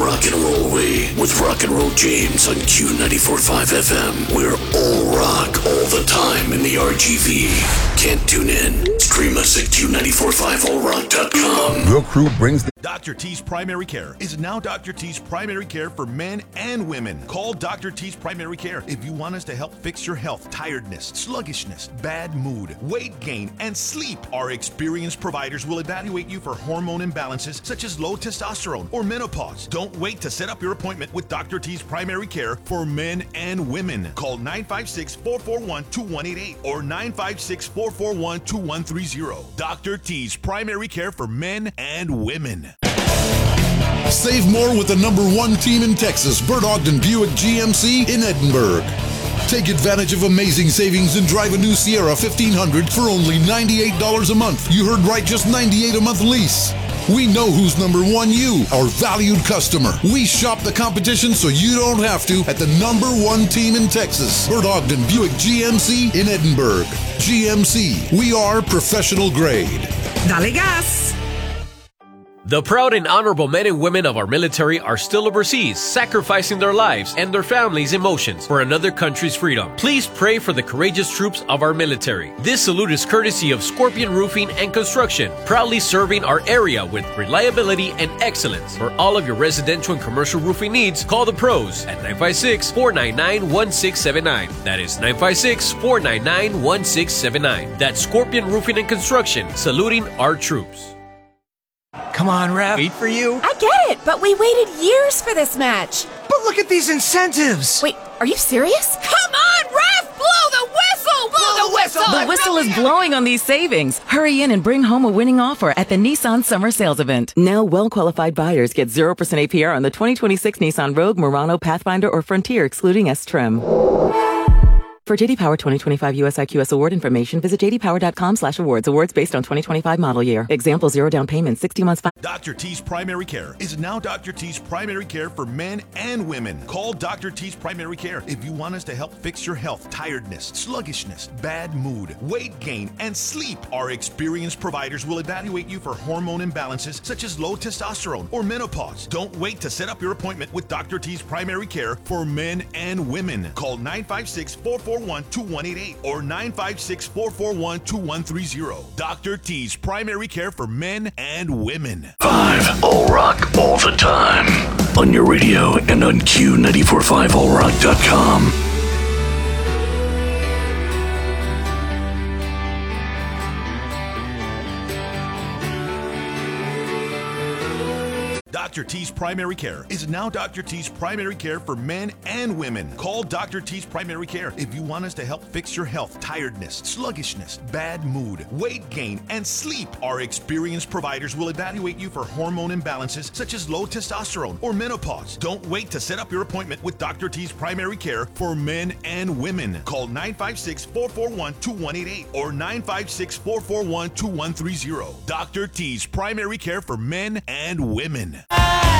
rock and roll way with Rock and Roll James on Q94.5 FM. We're all rock all the time in the RGV. Can't tune in? Stream us at Q945allrock.com. Your crew brings the Dr. T's Primary Care is now Dr. T's Primary Care for men and women. Call Dr. T's Primary Care if you want us to help fix your health, tiredness, sluggishness, bad mood, weight gain, and sleep. Our experienced providers will evaluate you for hormone imbalances such as low testosterone or menopause. Don't wait to set up your appointment with Dr. T's Primary Care for men and women. Call 956-441-2188 or 956-441-2130. Dr. T's Primary Care for men and women. Save more with the #1 team in Texas, Bert Ogden Buick GMC in Edinburgh. Take advantage of amazing savings and drive a new Sierra 1500 for only $98 a month. You heard right, just $98 a month lease. We know who's #1, you, our valued customer. We shop the competition so you don't have to at the #1 team in Texas, Bert Ogden Buick GMC in Edinburgh. GMC, we are professional grade. Dale gas! The proud and honorable men and women of our military are still overseas, sacrificing their lives and their families' emotions for another country's freedom. Please pray for the courageous troops of our military. This salute is courtesy of Scorpion Roofing and Construction, proudly serving our area with reliability and excellence. For all of your residential and commercial roofing needs, call the pros at 956-499-1679. That is 956-499-1679. That's Scorpion Roofing and Construction, saluting our troops. Come on, Ref. Wait for you. I get it, but we waited years for this match. But look at these incentives. Wait, are you serious? Come on, Ref! Blow the whistle! Blow the whistle! The whistle is blowing on these savings. Hurry in and bring home a winning offer at the Nissan Summer Sales Event. Now, well-qualified buyers get 0% APR on the 2026 Nissan Rogue, Murano, Pathfinder, or Frontier, excluding S-Trim. For JD Power 2025 US IQS award information, visit jdpower.com/awards. Awards based on 2025 model year. Example, 0 down payment, 60 months. Dr. T's Primary Care is now Dr. T's Primary Care for men and women. Call Dr. T's Primary Care if you want us to help fix your health, tiredness, sluggishness, bad mood, weight gain, and sleep. Our experienced providers will evaluate you for hormone imbalances such as low testosterone or menopause. Don't wait to set up your appointment with Dr. T's Primary Care for men and women. Call 956-441-2188 or 956-441-2130. Dr. T's Primary Care for men and women. 5 All Rock all the time. On your radio and on Q945allrock.com. Dr. T's Primary Care is now Dr. T's Primary Care for men and women. Call Dr. T's Primary Care if you want us to help fix your health, tiredness, sluggishness, bad mood, weight gain, and sleep. Our experienced providers will evaluate you for hormone imbalances such as low testosterone or menopause. Don't wait to set up your appointment with Dr. T's Primary Care for men and women. Call 956-441-2188 or 956-441-2130. Dr. T's Primary Care for men and women.